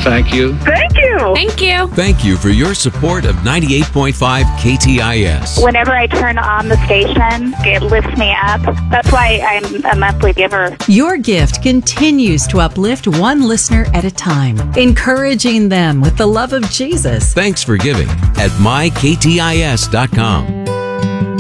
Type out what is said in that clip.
thank you. Thank you. Thank you. Thank you for your support of 98.5 KTIS. Whenever I turn on the station, it lifts me up. That's why I'm a monthly giver. Your gift continues to uplift one listener at a time, encouraging them with the love of Jesus. Thanks for giving at myktis.com.